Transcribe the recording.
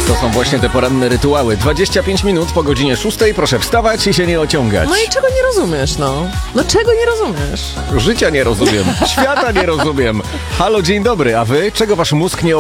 To są właśnie te poranne rytuały. 25 minut po godzinie 6. Proszę wstawać i się nie ociągać. No i czego nie rozumiesz, no? No czego nie rozumiesz? Życia nie rozumiem. Świata nie rozumiem. Halo, dzień dobry. A wy? Czego wasz mózg nie